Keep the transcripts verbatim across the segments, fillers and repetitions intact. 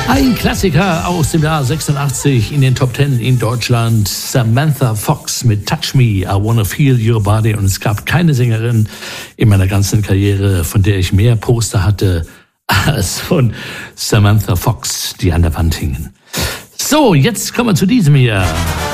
Ein Klassiker aus dem Jahr sechsundachtzig in den Top Ten in Deutschland. Samantha Fox mit Touch Me, I Wanna Feel Your Body. Und es gab keine Sängerin in meiner ganzen Karriere, von der ich mehr Poster hatte als von Samantha Fox, die an der Wand hingen. So, jetzt kommen wir zu diesem hier.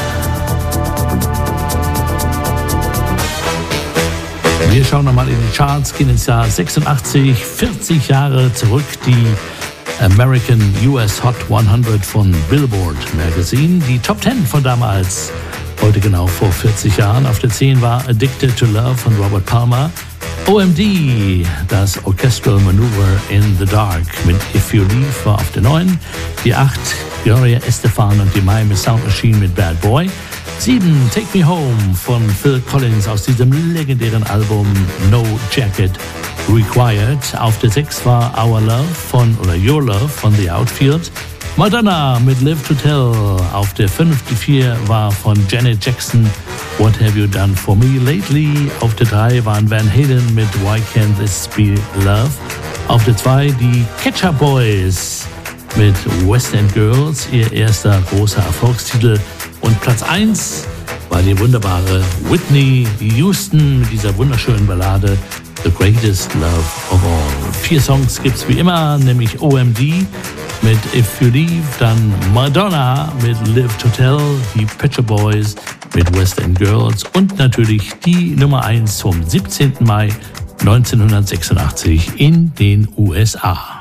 Wir schauen nochmal in die Charts, gehen ins Jahr sechsundachtzig, vierzig Jahre zurück, die American U S Hot hundert von Billboard Magazine. Die Top zehn von damals, heute genau vor vierzig Jahren. Auf der zehn war Addicted to Love von Robert Palmer. O M D, das Orchestral Maneuver in the Dark mit If You Leave war auf der neun. Die acht, Gloria Estefan und die Miami Sound Machine mit Bad Boy. sieben, Take Me Home von Phil Collins aus diesem legendären Album No Jacket Required. Auf der sechs war Our Love von, oder Your Love von The Outfield. Madonna mit Live to Tell. Auf der fünf, die vier war von Janet Jackson, What Have You Done For Me Lately. Auf der drei waren Van Halen mit Why Can't This Be Love. Auf der zwei die Ketchup Boys mit West End Girls, ihr erster großer Erfolgstitel. Und Platz eins war die wunderbare Whitney Houston mit dieser wunderschönen Ballade The Greatest Love of All. Vier Songs gibt's wie immer, nämlich O M D mit If You Leave, dann Madonna mit Live to Tell, die Pet Shop Boys mit West End Girls und natürlich die Nummer eins vom siebzehnten Mai neunzehnhundertsechsundachtzig in den U S A.